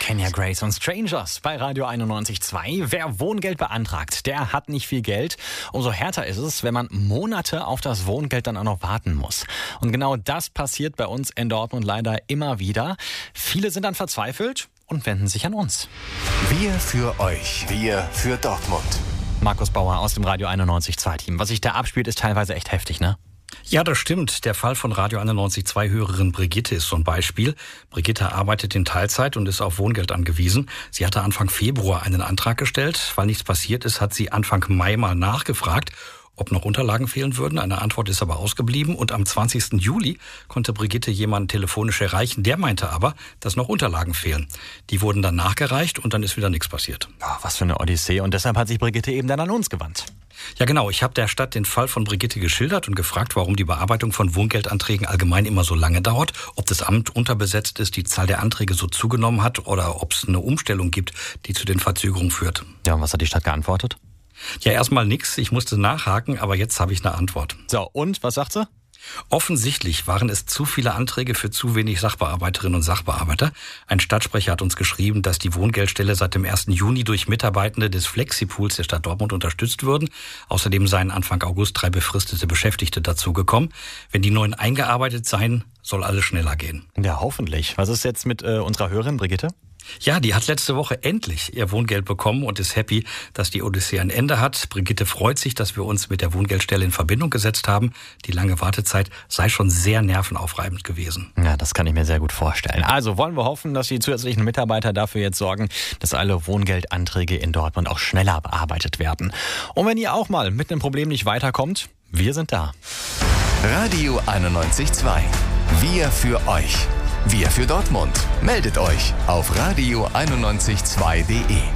Kenya Grace und Strangers bei Radio 91.2. Wer Wohngeld beantragt, der hat nicht viel Geld. Umso härter ist es, wenn man Monate auf das Wohngeld dann auch noch warten muss. Und genau das passiert bei uns in Dortmund leider immer wieder. Viele sind dann verzweifelt und wenden sich an uns. Wir für euch. Wir für Dortmund. Markus Bauer aus dem Radio 91.2 Team. Was sich da abspielt, ist teilweise echt heftig, ne? Ja, das stimmt. Der Fall von Radio 91.2 Hörerin Brigitte ist so ein Beispiel. Brigitte arbeitet in Teilzeit und ist auf Wohngeld angewiesen. Sie hatte Anfang Februar einen Antrag gestellt. Weil nichts passiert ist, hat sie Anfang Mai mal nachgefragt, ob noch Unterlagen fehlen würden. Eine Antwort ist aber ausgeblieben. Und am 20. Juli konnte Brigitte jemanden telefonisch erreichen. Der meinte aber, dass noch Unterlagen fehlen. Die wurden dann nachgereicht und dann ist wieder nichts passiert. Oh, was für eine Odyssee. Und deshalb hat sich Brigitte eben dann an uns gewandt. Ja genau, ich habe der Stadt den Fall von Brigitte geschildert und gefragt, warum die Bearbeitung von Wohngeldanträgen allgemein immer so lange dauert, ob das Amt unterbesetzt ist, die Zahl der Anträge so zugenommen hat oder ob es eine Umstellung gibt, die zu den Verzögerungen führt. Ja, und was hat die Stadt geantwortet? Ja, erstmal nix, ich musste nachhaken, aber jetzt habe ich eine Antwort. So, und was sagt sie? Offensichtlich waren es zu viele Anträge für zu wenig Sachbearbeiterinnen und Sachbearbeiter. Ein Stadtsprecher hat uns geschrieben, dass die Wohngeldstelle seit dem 1. Juni durch Mitarbeitende des Flexipools der Stadt Dortmund unterstützt würden. Außerdem seien Anfang August 3 befristete Beschäftigte dazugekommen. Wenn die neuen eingearbeitet seien, soll alles schneller gehen. Ja, hoffentlich. Was ist jetzt mit unserer Hörerin Brigitte? Ja, die hat letzte Woche endlich ihr Wohngeld bekommen und ist happy, dass die Odyssee ein Ende hat. Brigitte freut sich, dass wir uns mit der Wohngeldstelle in Verbindung gesetzt haben. Die lange Wartezeit sei schon sehr nervenaufreibend gewesen. Ja, das kann ich mir sehr gut vorstellen. Also wollen wir hoffen, dass die zusätzlichen Mitarbeiter dafür jetzt sorgen, dass alle Wohngeldanträge in Dortmund auch schneller bearbeitet werden. Und wenn ihr auch mal mit einem Problem nicht weiterkommt, wir sind da. Radio 91.2. Wir für euch. Wir für Dortmund. Meldet euch auf radio912.de.